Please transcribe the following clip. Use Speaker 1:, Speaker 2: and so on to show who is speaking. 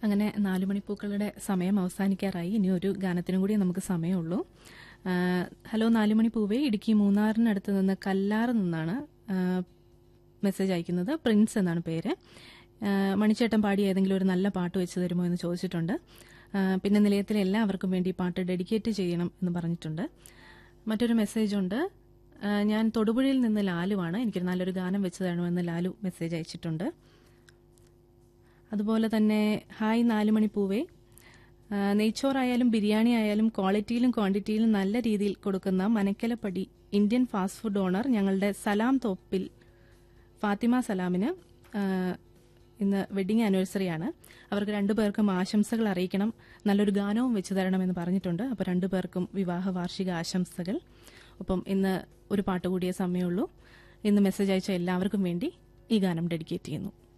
Speaker 1: അങ്ങനെ 4 മണിപ്പൂക്കളുടെ സമയം അവസാനിക്കാറായി. ഇനി ഒരു ഗാനത്തിനും കൂടി നമുക്ക് സമയമുള്ളൂ. ഹലോ 4 മണിപ്പൂവേ, ഇടുക്കി മൂന്നാറിനടുത്ത് നിന്ന് കല്ലാറ് നിന്നാണ് മെസ്സേജ് അയക്കുന്നത്. പ്രിൻസ് എന്നാണ് പേര്. മണിച്ചേട്ടൻ പാടി ഏതെങ്കിലും ഒരു നല്ല പാട്ട് വെച്ച് തരുമോ എന്ന് ചോദിച്ചിട്ടുണ്ട്. പിന്നെ നിലയത്തിലെ എല്ലാവർക്കും വേണ്ടി പാട്ട് ഡെഡിക്കേറ്റ് ചെയ്യണം എന്ന് പറഞ്ഞിട്ടുണ്ട്. മറ്റൊരു മെസ്സേജ് ഉണ്ട്. ഞാൻ തൊടുപുഴയിൽ നിന്ന് ലാലുവാണ്, എനിക്കൊരു നല്ലൊരു ഗാനം വെച്ച് തരണമെന്ന് ലാലു മെസ്സേജ് അയച്ചിട്ടുണ്ട്. അതുപോലെ തന്നെ ഹായ് 4 മണിപ്പൂവേ, നെയ്ച്ചോറായാലും ബിരിയാണി ആയാലും ക്വാളിറ്റിയിലും ക്വാണ്ടിറ്റിയിലും നല്ല രീതിയിൽ കൊടുക്കുന്ന Manakkalappadi Indian fast food owner ഞങ്ങളുടെ സലാം തോപ്പിൽ ഫാത്തിമ സലാമിന് ഇന്ന് വെഡിങ് ആനിവേഴ്സറിയാണ്. അവർക്ക് 2 പേർക്കും ആശംസകൾ അറിയിക്കണം, നല്ലൊരു ഗാനവും വെച്ച് തരണമെന്ന് പറഞ്ഞിട്ടുണ്ട്. അപ്പോൾ 2 പേർക്കും വിവാഹ വാർഷിക ആശംസകൾ. ഒപ്പം ഇന്ന് ഒരു പാട്ട് കൂടിയേ സമയമുള്ളൂ. ഇന്ന് മെസ്സേജ് അയച്ച എല്ലാവർക്കും വേണ്ടി ഈ ഗാനം ഡെഡിക്കേറ്റ് ചെയ്യുന്നു.